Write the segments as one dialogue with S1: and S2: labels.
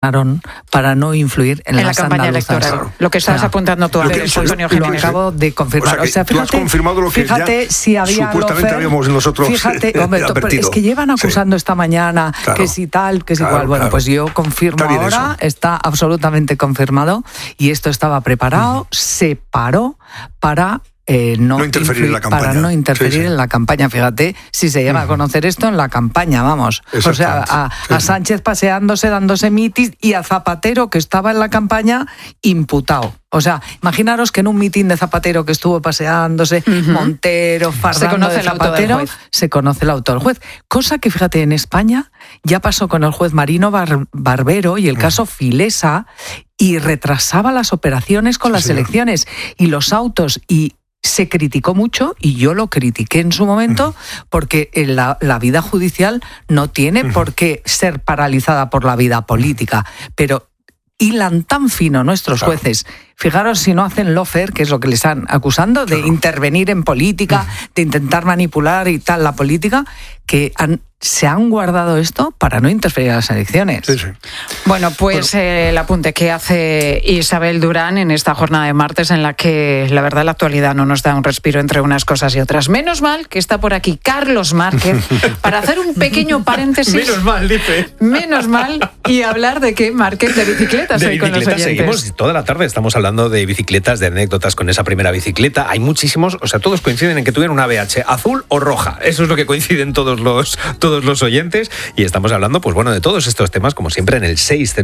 S1: para no influir en las
S2: campaña
S1: andaluzas.
S2: electoral. Lo que estabas apuntando tú antes, Antonio Jiménez.
S1: Lo acabo de confirmar.
S3: O sea, tú has confirmado lo que
S1: fíjate
S3: ya
S1: si había
S3: supuestamente
S1: lofer,
S3: habíamos nosotros advertido.
S1: Es que llevan acusando esta mañana que si tal, que si cual. Bueno, pues yo confirmo ahora, está absolutamente confirmado y esto estaba preparado, se paró para no interferir en la campaña. Para no interferir en la campaña. Fíjate si se lleva a conocer esto en la campaña, vamos. O sea, a Sánchez paseándose, dándose mitis, y a Zapatero, que estaba en la campaña, imputado. O sea, imaginaros que en un mitin de Zapatero que estuvo paseándose, Montero, fardando de Zapatero, se conoce el auto del juez. Cosa que, fíjate, en España ya pasó con el juez Marino Barbero y el caso Filesa, y retrasaba las operaciones con las elecciones y los autos, y se criticó mucho, y yo lo critiqué en su momento, porque la vida judicial no tiene por qué ser paralizada por la vida política, pero hilan tan fino nuestros jueces. Fijaros si no hacen lofer, que es lo que le están acusando, de intervenir en política, de intentar manipular y tal la política, que se han guardado esto para no interferir en las elecciones.
S2: Bueno, pues el apunte que hace Isabel Durán en esta jornada de martes, en la que la verdad la actualidad no nos da un respiro entre unas cosas y otras. Menos mal que está por aquí Carlos Márquez para hacer un pequeño paréntesis.
S4: Menos mal, dice.
S2: Menos mal, y hablar de qué, Márquez, de bicicletas hoy con los oyentes.
S4: Seguimos toda la tarde, estamos hablando de bicicletas, de anécdotas con esa primera bicicleta. Hay muchísimos, o sea, todos coinciden en que tuvieron una BH azul o roja. Eso es lo que coinciden todos los oyentes, y estamos hablando, pues bueno, de todos estos temas, como siempre, en el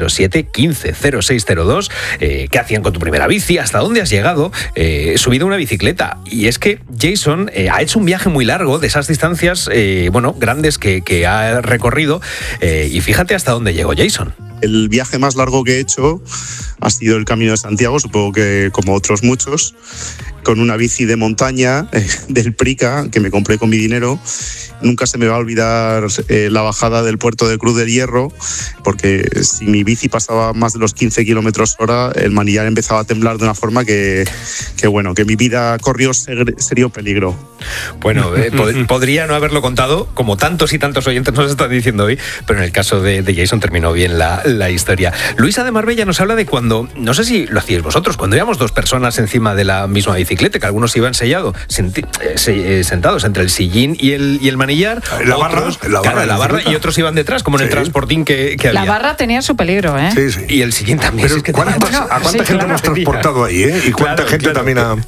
S4: 607-150602. ¿Qué hacían con tu primera bici? ¿Hasta dónde has llegado? Subido una bicicleta. Y es que Jason ha hecho un viaje muy largo, de esas distancias, grandes que ha recorrido, y fíjate hasta dónde llegó Jason.
S5: El viaje más largo que he hecho ha sido el Camino de Santiago, supongo que como otros muchos, con una bici de montaña del Prica que me compré con mi dinero. Nunca se me va a olvidar la bajada del puerto de Cruz del Hierro, porque si mi bici pasaba más de los 15 km/h, el manillar empezaba a temblar de una forma que mi vida corrió serio peligro.
S4: Bueno, podría no haberlo contado, como tantos y tantos oyentes nos están diciendo hoy, pero en el caso de Jason terminó bien la historia. Luisa de Marbella nos habla de cuando, no sé si lo hacíais vosotros, cuando íbamos dos personas encima de la misma bicicleta, que algunos iban sentados entre el sillín y el manillar,
S3: la barra,
S4: y otros iban detrás, como en el transportín que había.
S2: La barra tenía su peligro, ¿eh?
S3: Sí.
S4: Y el sillín también.
S3: Pero ¿a cuánta gente hemos transportado ahí, eh? ¿Y cuánta gente también ha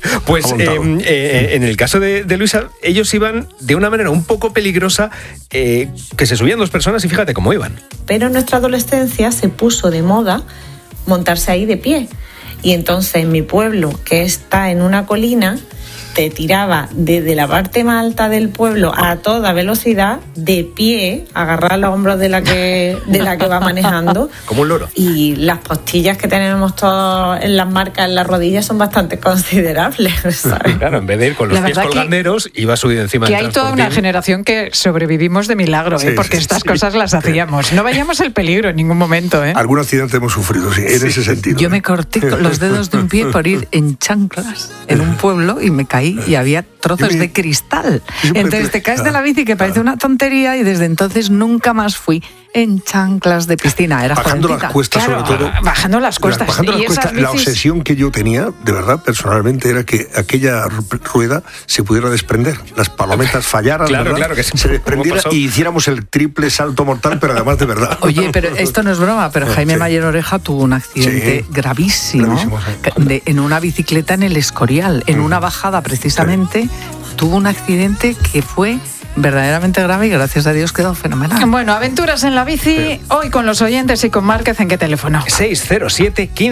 S4: en el caso de Luisa, ellos iban de una manera un poco peligrosa, que se subían dos personas y fíjate cómo iban.
S6: Pero en nuestra adolescencia se puso de moda montarse ahí de pie. Y entonces en mi pueblo, que está en una colina, te tiraba desde la parte más alta del pueblo a toda velocidad, de pie, agarrar los hombros de la que va manejando.
S4: Como un loro.
S6: Y las postillas que tenemos todos en las marcas en las rodillas son bastante considerables, ¿sabes?
S4: Claro, en vez de ir con los pies colganderos, iba subido encima del transportín.
S2: Que hay toda una generación que sobrevivimos de milagro, porque estas cosas las hacíamos. No veíamos el peligro en ningún momento, ¿eh?
S3: Algún accidente hemos sufrido, en ese sentido.
S1: Yo me corté con los dedos de un pie por ir en chanclas en un pueblo y me caí y había trozos de cristal. Entonces te caes de la bici, que parece una tontería, y desde entonces nunca más fui en chanclas de piscina. Era
S3: bajando
S1: jovencita.
S3: las cuestas, sobre todo.
S2: Bajando las cuestas.
S3: La obsesión que yo tenía, de verdad, personalmente, era que aquella rueda se pudiera desprender. Las palometas fallaran,
S4: claro, que
S3: se desprendiera y hiciéramos el triple salto mortal, pero además de verdad.
S1: Oye, pero esto no es broma, pero Jaime Mayer Oreja tuvo un accidente gravísimo en una bicicleta en el Escorial, en una bajada precisamente. Tuvo un accidente que fue verdaderamente grave y gracias a Dios quedó fenomenal.
S2: Bueno, aventuras en la bici, hoy con los oyentes y con Márquez. ¿En qué teléfono?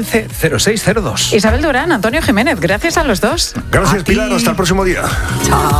S4: 607-150602.
S2: Isabel Durán, Antonio Jiménez, gracias a los dos.
S3: Gracias, Pilar, hasta el próximo día.
S1: Chao.